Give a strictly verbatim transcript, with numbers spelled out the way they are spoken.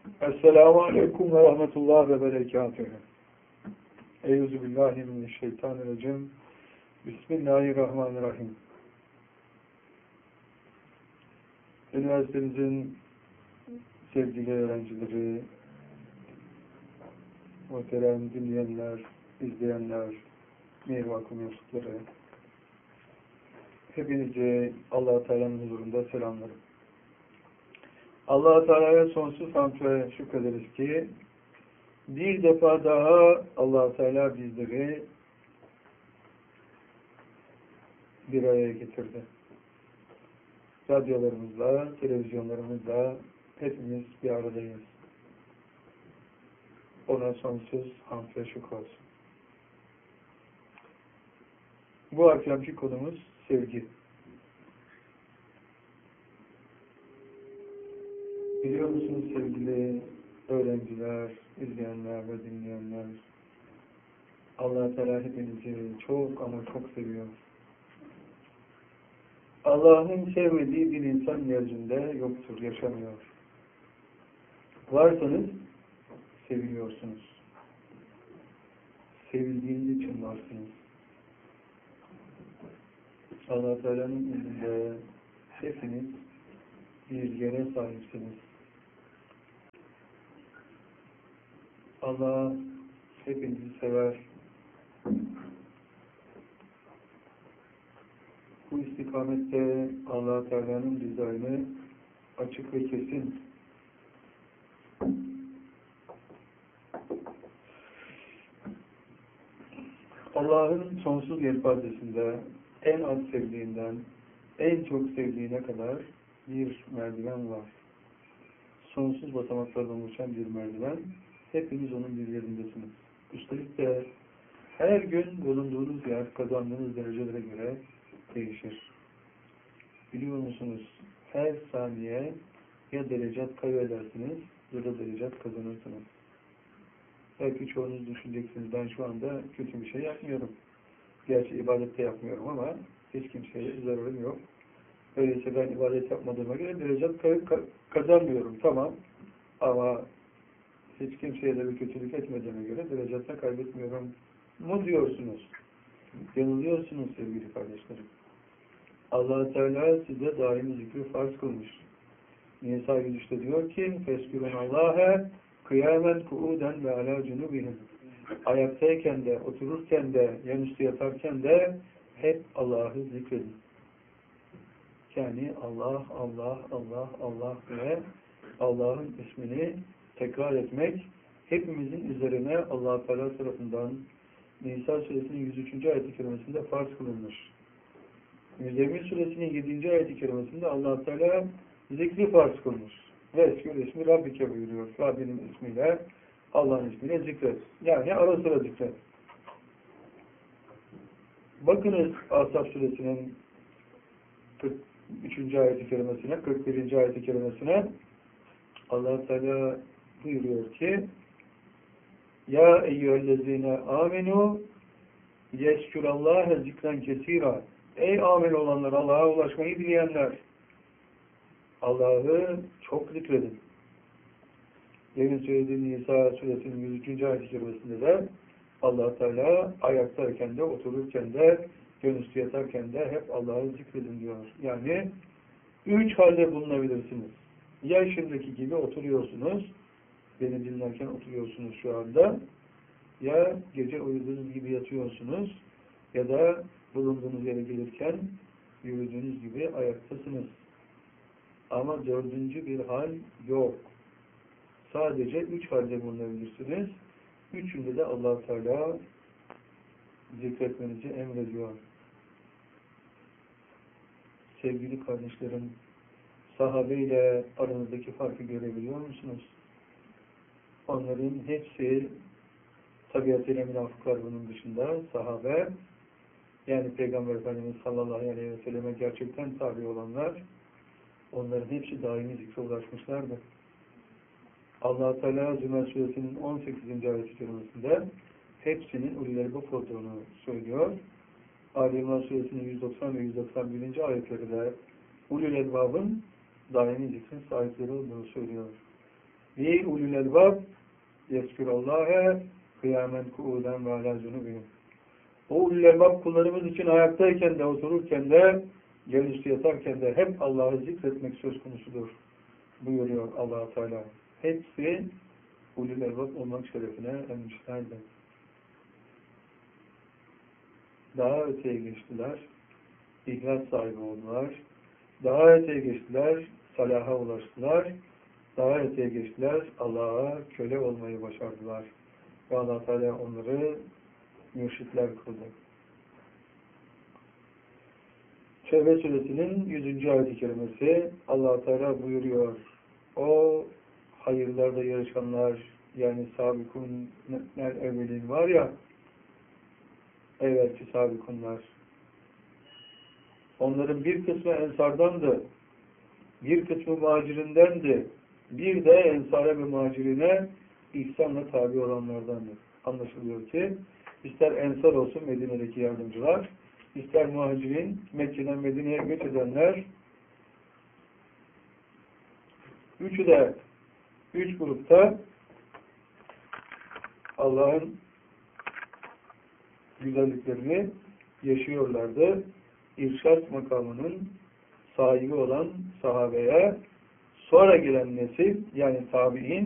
Esselamu Aleyküm ve Rahmetullah ve Berekatühü. Euzubillahimineşşeytanirracim. Bismillahirrahmanirrahim. Üniversitemizin sevgili öğrencileri, muhterem dinleyenler, izleyenler, meyve mensupları, hepinize Allah-u Teala'nın huzurunda selamlarım. Allah-u Teala'ya sonsuz hamd ve şükrederiz ki bir defa daha Allah-u Teala bizleri bir araya getirdi. Radyolarımızla, televizyonlarımızla hepimiz bir aradayız. Ona sonsuz hamd ve şükür olsun. Bu akşamki konumuz sevgi. Biliyor musunuz sevgili öğrenciler, izleyenler ve dinleyenler, Allah-u Teala hepinizi çok ama çok seviyor. Allah'ın sevmediği bir insan yeryüzünde yoktur, yaşamıyor. Varsanız seviliyorsunuz. Sevildiğiniz için varsınız. Allah-u Teala'nın izniyle hepiniz bir yere sahipsiniz. Allah hepinizi sever. Bu istikamette Allah-u Teala'nın rızayını açık ve kesin Allah'ın sonsuz yelpazesinde en az sevdiğinden en çok sevdiğine kadar bir merdiven var. Sonsuz basamaklardan oluşan bir merdiven. Hepiniz onun bir yerindesiniz. Üstelik de her gün bulunduğunuz yer kazandığınız derecelere göre değişir. Biliyor musunuz? Her saniye ya derecat kaybedersiniz ya da derecat kazanırsınız. Belki çoğunuz düşüneceksiniz, ben şu anda kötü bir şey yapmıyorum. Gerçi ibadette yapmıyorum ama hiç kimseye zararım yok. Öyleyse ben ibadet yapmadığıma göre derecat kazanmıyorum. Tamam. Ama hiç kimseye de bir kötülük etmediğime göre derecatını kaybetmiyorum mu diyorsunuz? Yanılıyorsunuz sevgili kardeşlerim. Allah-u Teala size daimi zikri farz kılmış. Nisa yüz üçte diyor ki فَاسْكُرُونَ اللّٰهَ قِيَامًا قُعُودًا وَعَلَى جُنُوبِهِمْ Ayaktayken de, otururken de, yanüstü yatarken de hep Allah'ı zikredin. Yani Allah, Allah, Allah, Allah ve Allah'ın ismini tekrar etmek hepimizin üzerine Allah-u Teala tarafından Nisa suresinin yüz üçüncü ayet-i kerimesinde farz kılınmış. Müzzemmil suresinin yedinci ayet-i kerimesinde Allah-u Teala zikri farz kılmış. Veskür ismi Rabbike buyuruyor. Rabbinin ismiyle, Allah'ın ismiyle zikret. Yani ara sıra zikret. Bakınız Ahzab suresinin kırk üçüncü ayet-i kerimesine, kırk birinci ayet-i kerimesine Allah-u Teala buyuruyor ki Ya eyyühellezine amenu yeskürallâhe zikren kesîrâ Ey amel olanlar, Allah'a ulaşmayı dileyenler, Allah'ı çok zikredin. Demin söylediğim Nisa suresinin yüz üçüncü ayet-i kerimesinde de Allah-u Teala ayaktayken de, otururken de, gönüstü yatarken de hep Allah'ı zikredin diyor. Yani üç halde bulunabilirsiniz. Ya şimdiki gibi oturuyorsunuz, beni dinlerken oturuyorsunuz şu anda, ya gece uyuduğunuz gibi yatıyorsunuz, ya da bulunduğunuz yere gelirken yürüdüğünüz gibi ayaktasınız. Ama dördüncü bir hal yok. Sadece üç halde bulunabilirsiniz. Üçünde de Allah-u Teala zikretmenizi emrediyor. Sevgili kardeşlerim, sahabe ile aranızdaki farkı görebiliyor musunuz? Onların hepsi tabiatıyla münafıklar bunun dışında sahabe, yani Peygamber Efendimiz sallallahu aleyhi ve selleme gerçekten tabi olanlar, onların hepsi daimi zikre ulaşmışlardı. Allah-u Teala Zümer suresinin on sekizinci ayet-i kerimesinde hepsinin ulul albab olduğunu söylüyor. Ali İmran suresinin yüz doksan ve yüz doksan birinci ayetleri de ulul albabın daimi zikrin sahipleri olduğunu söylüyor. Li ulul elbab yezkurallâhe kıyamen kuuden ve alâ cunubihim. O ulul elbab kullarımız için ayaktayken de, otururken de, gelüstü yatarken de hep Allah'ı zikretmek söz konusudur buyuruyor Allah-u Teala. Hepsi ulul elbab olmak şerefine ermişlerdir. Daha öteye geçtiler, ihlas sahibi oldular, daha öteye geçtiler, salaha ulaştılar, daha öteye geçtiler, Allah'a köle olmayı başardılar. Ve Allah-u Teala onları mürşitler kıldı. Tevbe suresinin yüzüncü ayet-i kerimesi Allah-u Teala buyuruyor. O hayırlarda yarışanlar, yani sabikunler evvelin var ya, evvelki sabikunlar, onların bir kısmı ensardandı, bir kısmı muhacirindendi, bir de ensara ve muhacirine ihsanla tabi olanlardandı. Anlaşılıyor ki ister ensar olsun Medine'deki yardımcılar, ister muhacirin Mekke'den Medine'ye göç edenler, üçü de üç grupta Allah'ın güzelliklerini yaşıyorlardı. İrşad makamının sahibi olan sahabeye sonra gelen nesil, yani tabi'in